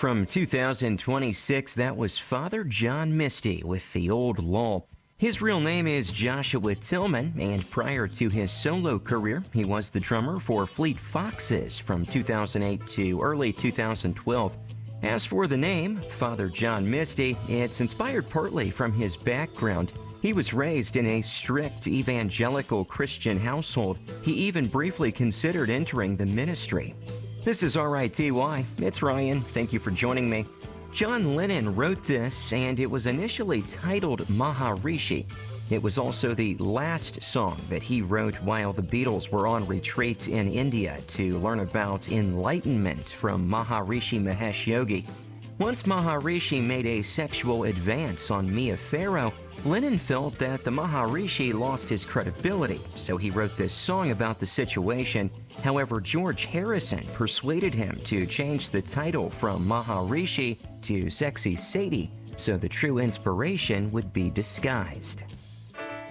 from 2026, that was Father John Misty with The Old Lull. His real name is Joshua Tillman, and prior to his solo career, he was the drummer for Fleet Foxes from 2008 to early 2012. As for the name, Father John Misty, it's inspired partly from his background. He was raised in a strict evangelical Christian household. He even briefly considered entering the ministry. This is RITY. It's Ryan. Thank you for joining me. John Lennon wrote this, and it was initially titled Maharishi. It was also the last song that he wrote while the Beatles were on retreat in India to learn about enlightenment from Maharishi Mahesh Yogi. Once Maharishi made a sexual advance on Mia Farrow, Lennon felt that the Maharishi lost his credibility, so he wrote this song about the situation. However, George Harrison persuaded him to change the title from Maharishi to Sexy Sadie, so the true inspiration would be disguised.